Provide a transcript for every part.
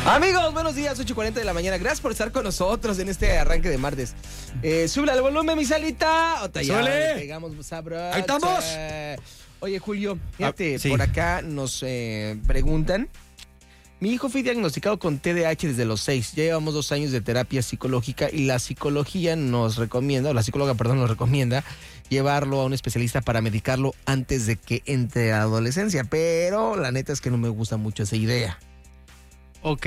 Amigos, buenos días, 8:40 de la mañana. Gracias por estar con nosotros en este arranque de martes. Súbele al volumen, mi Salita. ¡Súbele! Pegamos sabroso. ¡Ahí estamos! Oye, Julio, fíjate, sí. por acá nos preguntan. Mi hijo fue diagnosticado con TDAH desde los 6. Ya llevamos 2 años de terapia psicológica y la psicología nos recomienda, o la psicóloga, perdón, nos recomienda llevarlo a un especialista para medicarlo antes de que entre a la adolescencia. Pero la neta es que no me gusta mucho esa idea. Ok,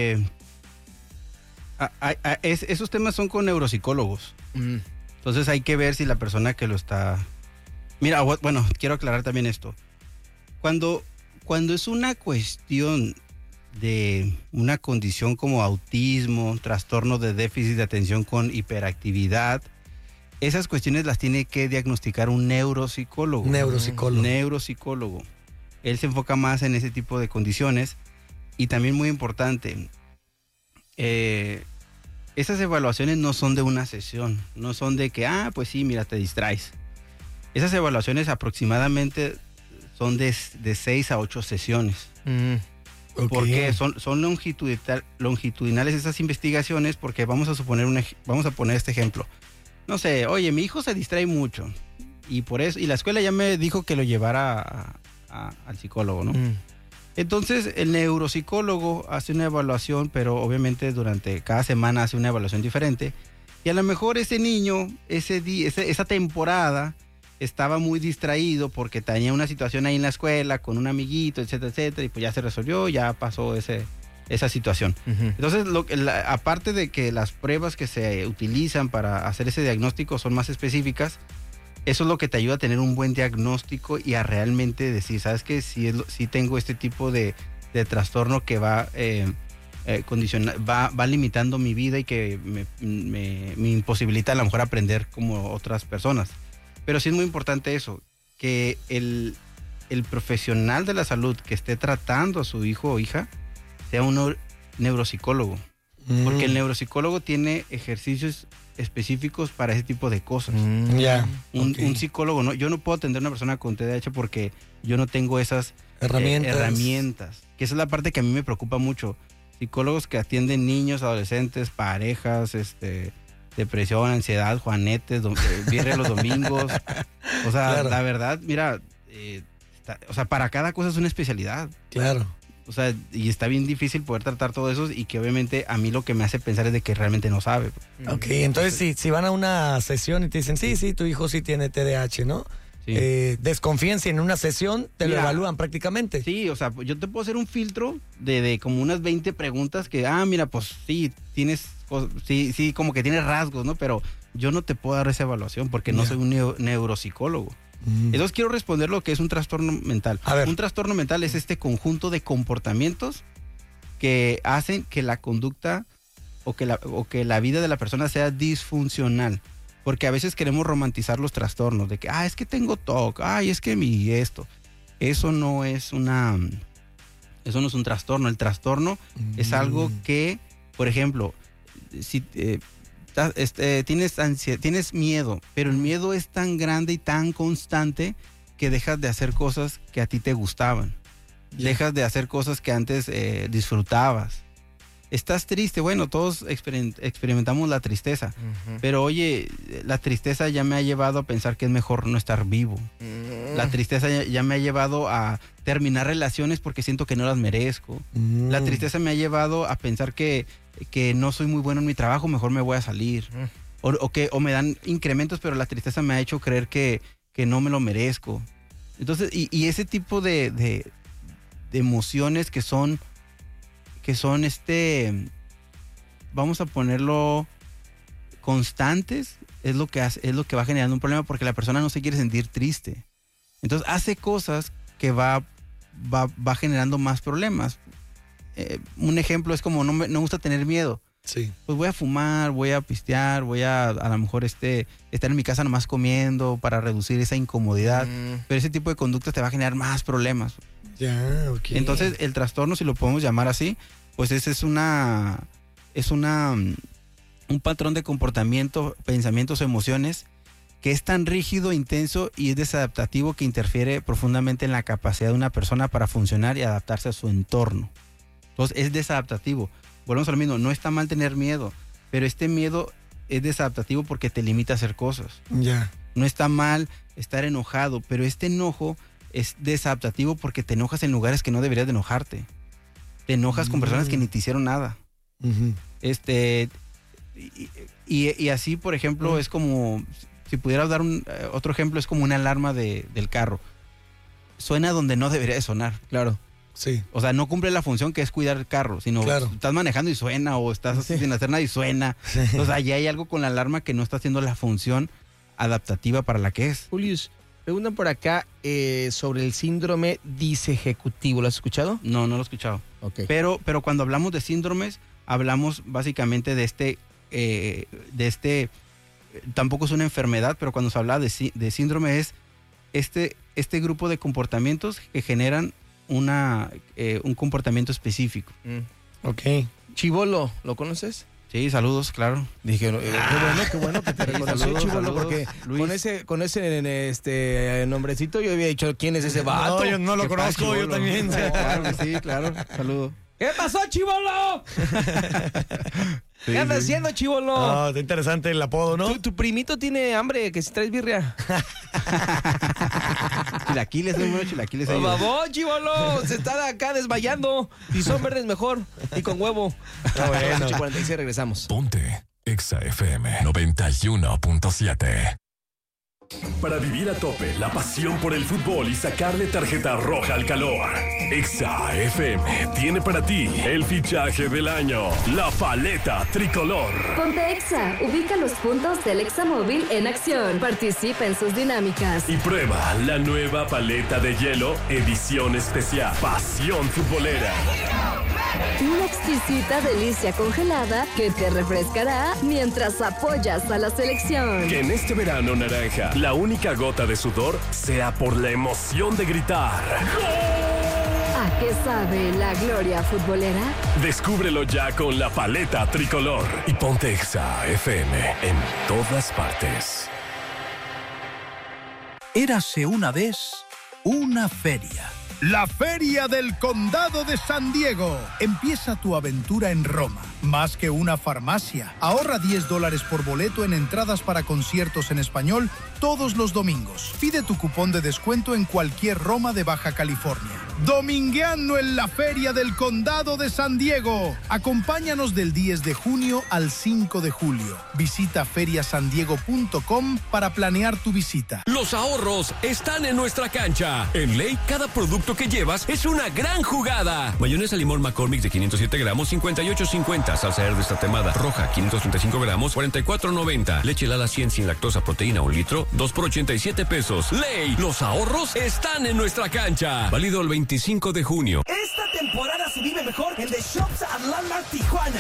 esos temas son con neuropsicólogos. Entonces hay que ver si la persona que lo está... Mira, bueno, quiero aclarar también esto. Cuando es una cuestión de una condición como autismo, trastorno de déficit de atención con hiperactividad, esas cuestiones las tiene que diagnosticar un neuropsicólogo. Neuropsicólogo. Él se enfoca más en ese tipo de condiciones. Y también muy importante, esas evaluaciones no son de una sesión, no son de que, pues sí, mira, te distraes. Esas evaluaciones aproximadamente son de 6 a 8 sesiones. Okay. Porque son longitudinales esas investigaciones, porque vamos a poner este ejemplo. No sé, oye, mi hijo se distrae mucho y por eso, y la escuela ya me dijo que lo llevara al psicólogo, ¿no? Entonces el neuropsicólogo hace una evaluación, pero obviamente durante cada semana hace una evaluación diferente. Y a lo mejor ese niño, esa temporada, estaba muy distraído porque tenía una situación ahí en la escuela con un amiguito, etcétera, etcétera, y pues ya se resolvió, ya pasó esa situación. Entonces, aparte de que las pruebas que se utilizan para hacer ese diagnóstico son más específicas, eso es lo que te ayuda a tener un buen diagnóstico y a realmente decir, ¿sabes qué? Si tengo este tipo de trastorno que va va limitando mi vida y que me imposibilita a lo mejor aprender como otras personas. Pero sí es muy importante eso, que el profesional de la salud que esté tratando a su hijo o hija sea un neuropsicólogo. Porque el neuropsicólogo tiene ejercicios específicos para ese tipo de cosas. Un psicólogo, no, yo no puedo atender a una persona con TDAH porque yo no tengo esas herramientas. Que esa es la parte que a mí me preocupa mucho. Psicólogos que atienden niños, adolescentes, parejas, depresión, ansiedad, juanetes, viernes los domingos. O sea, claro. La verdad, mira, para cada cosa es una especialidad. Claro. O sea, y está bien difícil poder tratar todo eso y que obviamente a mí lo que me hace pensar es de que realmente no sabe. Ok, entonces si van a una sesión y te dicen, sí, tu hijo sí tiene TDAH, ¿no? Sí. Desconfíen si en una sesión te lo evalúan prácticamente. Sí, o sea, yo te puedo hacer un filtro de como unas 20 preguntas que, mira, pues sí, sí, como que tienes rasgos, ¿no? Pero yo no te puedo dar esa evaluación porque no soy un neuropsicólogo. Entonces quiero responder lo que es un trastorno mental. Un trastorno mental es este conjunto de comportamientos que hacen que la conducta o que la vida de la persona sea disfuncional. Porque a veces queremos romantizar los trastornos de que, es que tengo TOC, es que esto. Eso no es un trastorno. El trastorno es algo que, por ejemplo, si tienes miedo, pero el miedo es tan grande y tan constante que dejas de hacer cosas que a ti te gustaban. Dejas de hacer cosas que antes disfrutabas. Estás triste, bueno, todos experimentamos la tristeza, pero oye, la tristeza ya me ha llevado a pensar que es mejor no estar vivo. La tristeza ya me ha llevado a terminar relaciones porque siento que no las merezco. La tristeza me ha llevado a pensar que no soy muy bueno en mi trabajo, mejor me voy a salir. O me dan incrementos, pero la tristeza me ha hecho creer que no me lo merezco. Entonces, y ese tipo de emociones que son vamos a ponerlo constantes, es lo que va generando un problema porque la persona no se quiere sentir triste. Entonces hace cosas que va generando más problemas. Un ejemplo es como no me gusta tener miedo. Sí. Pues voy a fumar, voy a pistear, voy a lo mejor estar en mi casa nomás comiendo para reducir esa incomodidad. Pero ese tipo de conductas te va a generar más problemas. Okay. Entonces el trastorno, si lo podemos llamar así, pues ese es un patrón de comportamiento, pensamientos, emociones que es tan rígido, intenso y es desadaptativo que interfiere profundamente en la capacidad de una persona para funcionar y adaptarse a su entorno. Entonces es desadaptativo. Volvemos a lo mismo, no está mal tener miedo, pero este miedo es desadaptativo porque te limita a hacer cosas. Ya. No está mal estar enojado, pero este enojo es desadaptativo porque te enojas en lugares que no deberías de enojarte. Te enojas con personas que ni te hicieron nada. Ujú. Y así, por ejemplo, es como, si pudiera dar otro ejemplo, es como una alarma del carro. Suena donde no debería de sonar. Claro. Sí. O sea, no cumple la función que es cuidar el carro, sino Claro. estás manejando y suena, o estás sin hacer nada y suena. Entonces, allí hay algo con la alarma que no está haciendo la función adaptativa para la que es. Julius, preguntan por acá sobre el síndrome disejecutivo. ¿Lo has escuchado? No lo he escuchado. Ok. Pero cuando hablamos de síndromes, hablamos básicamente de tampoco es una enfermedad, pero cuando se habla de síndrome es este grupo de comportamientos que generan un comportamiento específico. Ok. Chibolo, ¿lo conoces? Sí, saludos, claro. Dije, qué bueno que te reconoció, saludos, Chibolo, saludos, porque Luis. con ese nombrecito yo había dicho, ¿quién es ese vato? No, yo no lo ¿Qué pasa, conozco, yo Chibolo? también. Claro que sí, claro. Saludos. ¿Qué pasó, Chibolo? ¿Qué andas haciendo, Chibolo? Ah, está interesante el apodo, ¿no? Tu primito tiene hambre, que si traes birria. Chilaquiles, muy bueno, chilaquiles. Por ahí. favor, Chibolo, se está acá desmayando. Si son verdes, mejor. Y con huevo. Está bueno. 8:46, regresamos. Ponte Exa FM 91.7. Para vivir a tope la pasión por el fútbol y sacarle tarjeta roja al calor, Exa FM tiene para ti el fichaje del año, la paleta tricolor. Ponte Exa, ubica los puntos del Exa móvil en acción. Participa en sus dinámicas. Y prueba la nueva paleta de hielo, edición especial, pasión futbolera. Una exquisita delicia congelada que te refrescará mientras apoyas a la selección. Que en este verano naranja, la única gota de sudor sea por la emoción de gritar. ¿A qué sabe la gloria futbolera? Descúbrelo ya con la paleta tricolor y ponte Exa FM en todas partes. Érase una vez una feria. La Feria del Condado de San Diego. Empieza tu aventura en Roma. Más que una farmacia. Ahorra $10 por boleto en entradas para conciertos en español todos los domingos. Pide tu cupón de descuento en cualquier Roma de Baja California. Domingueando en la Feria del Condado de San Diego. Acompáñanos del 10 de junio al 5 de julio. Visita feriasandiego.com para planear tu visita. Los ahorros están en nuestra cancha. En Ley, cada producto que llevas es una gran jugada. Mayonesa limón McCormick de 507 gramos, 58.50. Salsa Herdes tatemada roja, 535 gramos, 44.90. Leche Lala 100 sin lactosa, proteína 1 litro, 2 por 87 pesos. Ley, los ahorros están en nuestra cancha. Válido el 25 de junio. Esta temporada se vive mejor en The Shops at Landmark Tijuana.